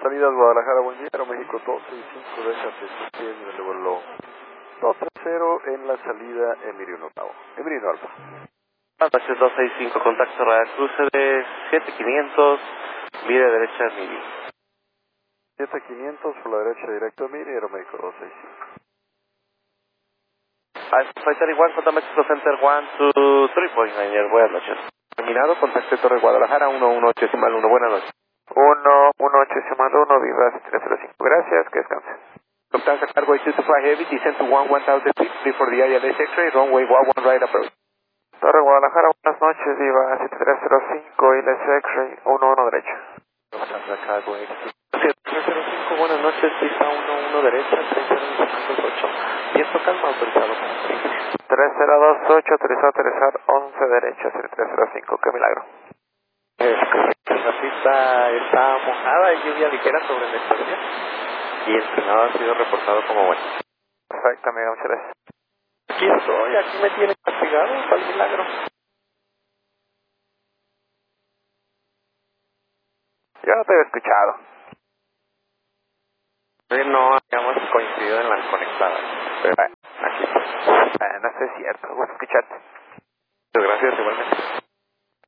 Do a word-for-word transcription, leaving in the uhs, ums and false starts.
salida a Guadalajara, buen día, Aeroméxico doce y cinco, déjate subir en el vuelo dos tres cero en la salida Emiriano Bravo, Emiriano Alfa. Noches dos seis cinco, contacto radar cruce de siete quinientos, mire derecha Miri. siete quinientos por la derecha directo a Miri, Aeroméxico dos seis cinco. Flight thirty-one, contact Mexico Center one two three point nine, buenas noches. Terminado, contacto Torre Guadalajara uno uno ocho decimal uno, buenas noches. uno uno ocho decimal uno, Viva tres cero cinco, gracias, que descanse. Lufthansa Cargo two to fly heavy, descent to one one thousand feet, clear for the I L S X-ray, runway one one right approach. Torre Guadalajara, buenas noches, Viva siete tres cero cinco, I L S X-ray, uno uno derecha. Lufthansa Cargo siete tres cero cinco, buenas noches, pista uno uno derecha, tres cero dos ocho, viento calma autorizado como tres cero dos ocho, autorizado a aterrizar once derecha, siete tres cero cinco, qué milagro. La pista está mojada, hay lluvia ligera sobre la estación y el frenado ha sido reportado como bueno. Perfecto, amigo, muchas gracias. Aquí estoy, aquí me tiene castigado, ¿cuál milagro? Yo no te había escuchado. No habíamos coincidido en las conectadas, pero Bueno, aquí estoy. bueno, no sé si es cierto, voy a escucharte. Muchas gracias, igualmente.